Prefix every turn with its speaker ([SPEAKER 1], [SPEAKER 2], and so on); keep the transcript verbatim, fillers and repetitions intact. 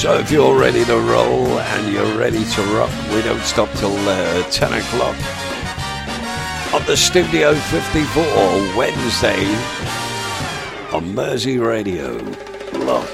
[SPEAKER 1] So if you're ready to roll and you're ready to rock, we don't stop till uh, ten o'clock on the Studio fifty-four Wednesday on Mersey Radio. Lock.